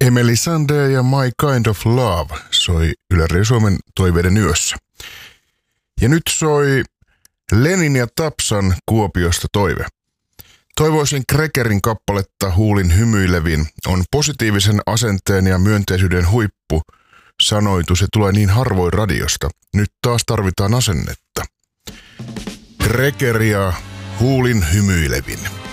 Emeli Sandé ja My Kind of Love soi Yle Radio Suomen toiveiden yössä. Ja nyt soi Lenin ja Tapsan Kuopiosta toive. Toivoisin Krekerin kappaletta Huulin hymyilevin. On positiivisen asenteen ja myönteisyyden huippu. Sanoitu, se tulee niin harvoin radiosta. Nyt taas tarvitaan asennetta. Kreker ja Huulin hymyilevin.